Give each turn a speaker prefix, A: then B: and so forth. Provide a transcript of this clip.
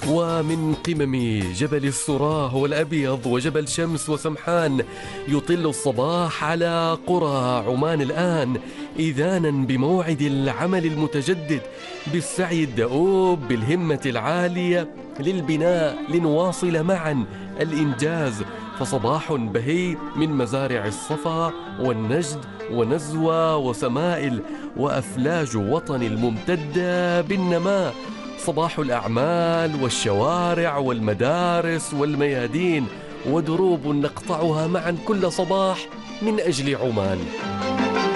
A: ومن قمم جبل الصراه والأبيض وجبل شمس وسمحان يطل الصباح على قرى عمان الآن، إذانا بموعد العمل المتجدد، بالسعي الدؤوب، بالهمة العالية للبناء، لنواصل معا الإنجاز. فصباح بهي من مزارع الصفا والنجد ونزوى وسمائل وأفلاج وطن الممتدة بالنماء. صباح الأعمال والشوارع والمدارس والميادين، ودروب نقطعها معا كل صباح من أجل عمان.